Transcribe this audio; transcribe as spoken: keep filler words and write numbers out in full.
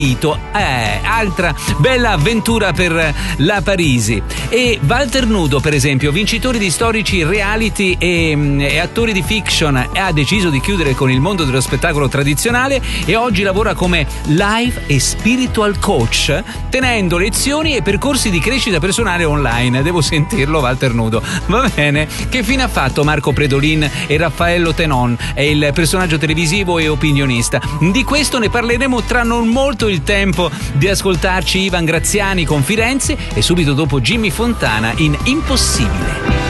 Eh, altra bella avventura per la Parisi. E Walter Nudo, per esempio, vincitore di storici reality e, e attori di fiction, ha deciso di chiudere con il mondo dello spettacolo tradizionale e oggi lavora come life e spiritual coach, tenendo lezioni e percorsi di crescita personale online. Devo sentirlo, Walter Nudo. Va bene. Che fine ha fatto Marco Predolin e Raffaello Tenon? È il personaggio televisivo e opinionista. Di questo ne parleremo tra non molto. Il tempo di ascoltarci Ivan Graziani con Firenze e subito dopo Jimmy Fontana in Impossibile.